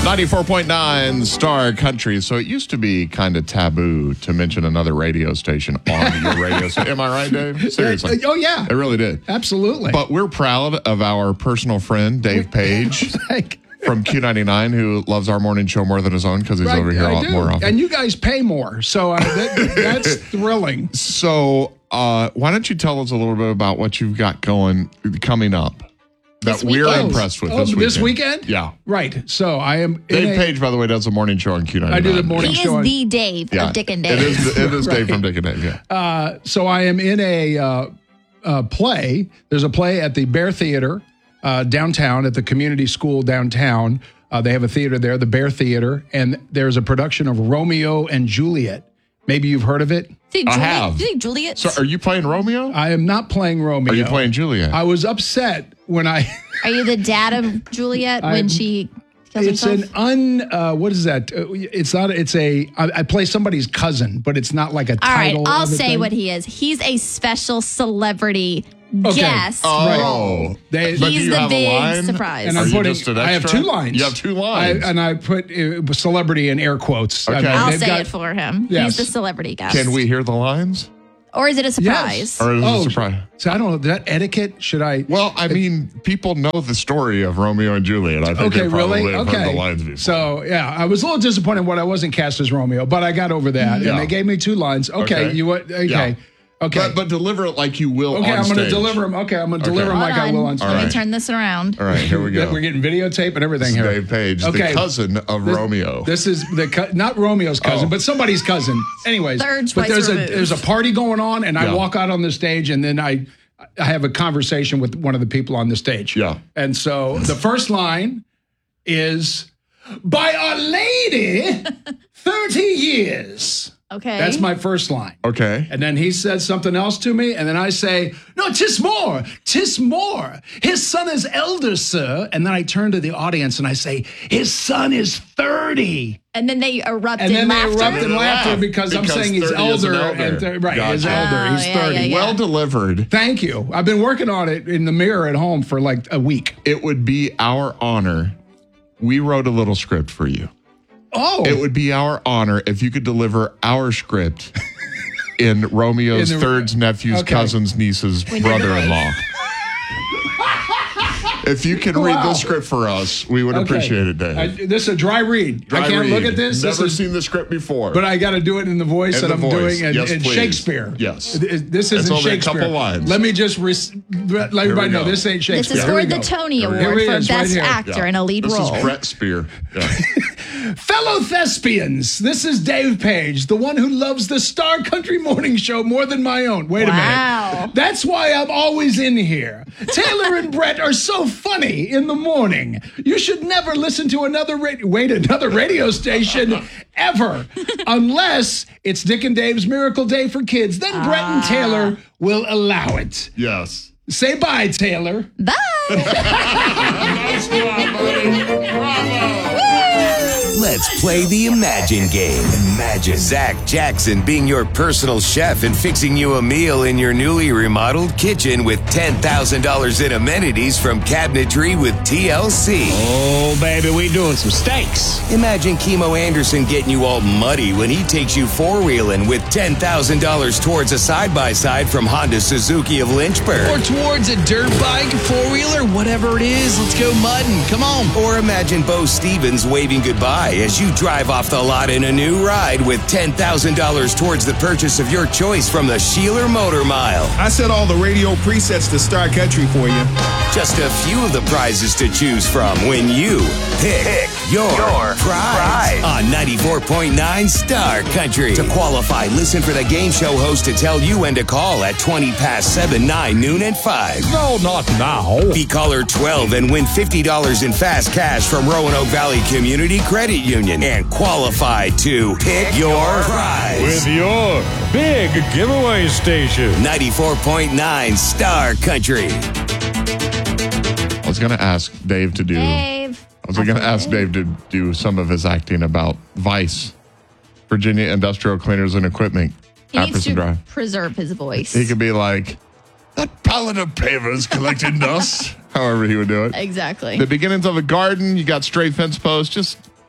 94.9 Star Country. So it used to be kind of taboo to mention another radio station on your radio station. Am I right, Dave? Seriously. Oh, yeah. It really did. Absolutely. But we're proud of our personal friend, Dave Page. From Q99, who loves our morning show more than his own because he's over here a lot more often. And you guys pay more, so that's thrilling. So why don't you tell us a little bit about what you've got coming up that we're impressed with this weekend? This weekend? Yeah. Right. So I am... Dave Page, by the way, does a morning show on Q99. I do the morning show. He is the Dave of Dick and Dave. It is Dave from Dick and Dave, yeah. So I am in a play. There's a play at the Bear Theater downtown, at the community school downtown. They have a theater there, the Bear Theater, and there's a production of Romeo and Juliet. Maybe you've heard of it? I have. Do you think Juliet? So are you playing Romeo? I am not playing Romeo. Are you playing Juliet? I was upset when I... Are you the dad of Juliet when she kills herself? It's what is that? It's not, I play somebody's cousin, but it's not like a title. All right, I'll say what he is. He's a special celebrity guest. Oh. He's the big surprise. And I have 2 lines. You have 2 lines. I put celebrity in air quotes. Okay. I'll say it for him. Yes. He's the celebrity guest. Can we hear the lines? Or is it a surprise? Yes. Or is it a surprise? So I don't know. That etiquette, should I? Well, I mean, people know the story of Romeo and Juliet. I think they probably have heard the lines before. So, yeah, I was a little disappointed when I wasn't cast as Romeo, but I got over that. Yeah. And they gave me 2 lines. Okay. Yeah. Okay. But deliver it like you will on stage. I'm going to deliver them. Okay, I'm going to deliver them like I will on stage. Let me turn this around. All right, here we go. We're getting videotape and everything here. Dave Page, the cousin of Romeo. This is not Romeo's cousin, but somebody's cousin. Anyways, but there's a party going on, and I walk out on the stage, and then I have a conversation with one of the people on the stage. Yeah. And so the first line is, "By Our Lady, 30 years." Okay. That's my first line. Okay. And then he says something else to me, and then I say, "No, 'tis more, 'tis more. His son is elder, sir." And then I turn to the audience and I say, "His son is 30. And then they erupt and in laughter. And then they erupt in laughter because I'm saying he's elder. Right, gotcha. he's elder. He's 30. Yeah. Well delivered. Thank you. I've been working on it in the mirror at home for like a week. It would be our honor. We wrote a little script for you. Oh. It would be our honor if you could deliver our script in Romeo's third's nephew's cousin's niece's brother-in-law. If you can read this script for us, we would appreciate it, Dave. This is a dry read. I can't look at this. Never seen the script before. But I got to do it in the voice that I'm doing in Shakespeare. Yes. This isn't Shakespeare. A couple lines. Let me just let everybody know this ain't Shakespeare. This is for the Tony Award for Best Actor in a Lead Role. This is Brett Spear. Yeah. Fellow thespians, this is Dave Page, the one who loves the Star Country Morning Show more than my own. Wait a minute. That's why I'm always in here. Taylor and Brett are so funny in the morning. You should never listen to another radio station ever, unless it's Dick and Dave's Miracle Day for Kids. Then Brett and Taylor will allow it. Yes. Say bye, Taylor. Bye. Nice one, buddy. Bravo. Let's play the Imagine game. Imagine Zach Jackson being your personal chef and fixing you a meal in your newly remodeled kitchen with $10,000 in amenities from Cabinetry with TLC. Oh, baby, we doing some steaks. Imagine Chemo Anderson getting you all muddy when he takes you four-wheeling with $10,000 towards a side-by-side from Honda Suzuki of Lynchburg. Or towards a dirt bike, four-wheeler, whatever it is, let's go mudding. Come on. Or imagine Bo Stevens waving goodbye as you drive off the lot in a new ride with $10,000 towards the purchase of your choice from the Sheeler Motor Mile. I set all the radio presets to Star Country for you. Just a few of the prizes to choose from when you pick your prize on 94.9 Star Country. To qualify, listen for the game show host to tell you when to call at 7, 9, noon, and 5. No, not now. Be caller 12 and win $50 in fast cash from Roanoke Valley Community Credit Union and qualify to pick your prize with your big giveaway station. 94.9 Star Country. I was going to ask Dave to do. I was going to ask Dave to do some of his acting about Vice, Virginia Industrial Cleaners and Equipment. He needs to preserve his voice. He could be like, that pallet of pavers collecting dust. However he would do it. Exactly. The beginnings of a garden. You got stray fence posts. Just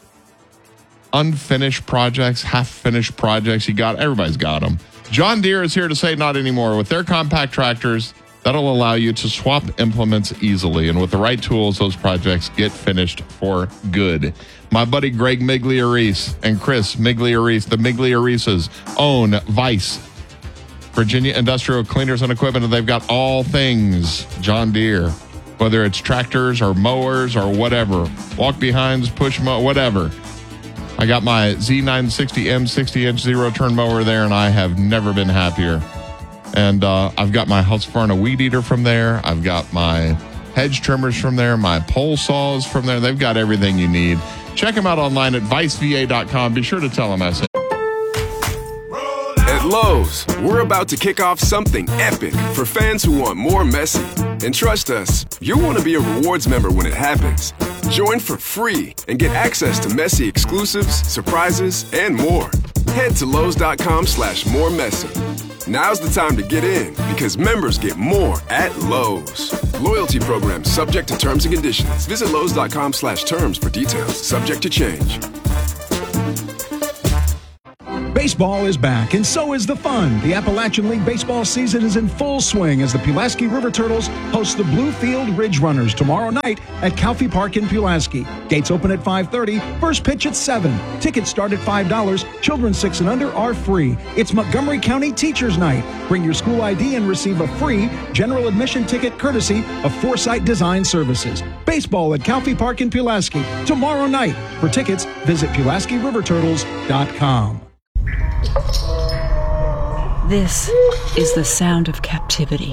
unfinished projects, half-finished projects, everybody's got them. John Deere is here to say not anymore. With their compact tractors, that'll allow you to swap implements easily. And with the right tools, those projects get finished for good. My buddy Greg Migliarese and Chris Migliarese, the Migliareses, own Vice, Virginia Industrial Cleaners and Equipment, and they've got all things John Deere, whether it's tractors or mowers or whatever, walk-behinds, push mower, whatever. I got my Z960M 60-inch zero-turn mower there, and I have never been happier. And I've got my Husqvarna weed eater from there. I've got my hedge trimmers from there, my pole saws from there. They've got everything you need. Check them out online at viceva.com. Be sure to tell them I said. At Lowe's, we're about to kick off something epic for fans who want more Messi. And trust us, you'll want to be a rewards member when it happens. Join for free and get access to Messi exclusives, surprises, and more. Head to Lowe's.com/moremessy. Now's the time to get in because members get more at Lowe's. Loyalty program subject to terms and conditions. Visit Lowe's.com/terms for details. Subject to change. Baseball is back, and so is the fun. The Appalachian League baseball season is in full swing as the Pulaski River Turtles host the Bluefield Ridge Runners tomorrow night at Calfee Park in Pulaski. Gates open at 5:30, first pitch at 7. Tickets start at $5. Children 6 and under are free. It's Montgomery County Teachers Night. Bring your school ID and receive a free general admission ticket courtesy of Foresight Design Services. Baseball at Calfee Park in Pulaski tomorrow night. For tickets, visit PulaskiRiverTurtles.com. This is the sound of captivity.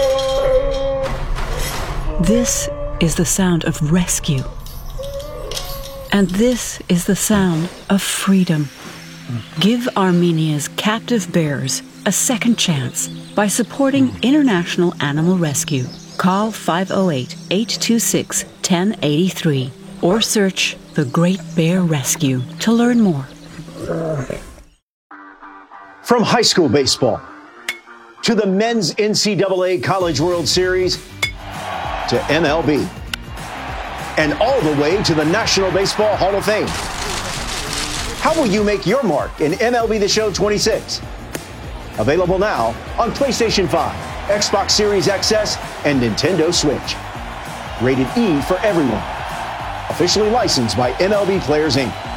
This is the sound of rescue. And this is the sound of freedom. Give Armenia's captive bears a second chance by supporting International Animal Rescue. Call 508-826-1083 or search The Great Bear Rescue to learn more. From high school baseball to the men's NCAA College World Series to MLB and all the way to the National Baseball Hall of Fame. How will you make your mark in MLB The Show 26? Available now on PlayStation 5, Xbox Series XS, and Nintendo Switch. Rated E for everyone. Officially licensed by MLB Players Inc.